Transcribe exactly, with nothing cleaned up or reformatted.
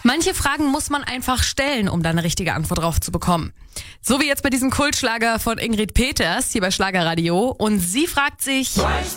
Manche Fragen muss man einfach stellen, um da eine richtige Antwort drauf zu bekommen. So wie jetzt bei diesem Kultschlager von Ingrid Peters hier bei Schlagerradio. Und sie fragt sich... Weißt